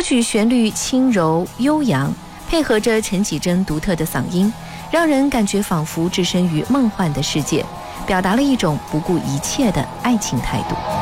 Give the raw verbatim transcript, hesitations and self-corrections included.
歌曲旋律轻柔悠扬，配合着陈绮贞独特的嗓音，让人感觉仿佛置身于梦幻的世界，表达了一种不顾一切的爱情态度。